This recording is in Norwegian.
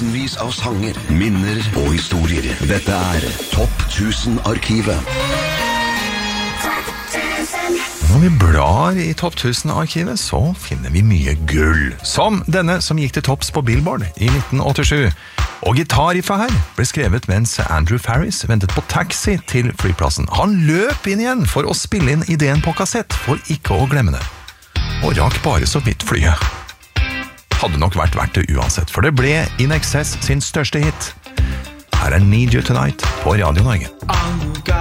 tusenvis av sanger, minner og historier. Dette Topp 1000-arkivet. Når vi blar i Topp 1000-arkivet, så finner vi mye gull. Som denne som gikk til topps på Billboard i 1987. Og gitarriffet her ble skrevet mens Andrew Farris ventet på taxi til flyplassen. Han løp inn igjen for å spille inn ideen på kassett, for ikke å glemme det. Og rakk bare så vidt flyet. Hadde nok vært verdt det uansett, for det ble In Excess sin største hit. Her Need You Tonight på Radio Norge.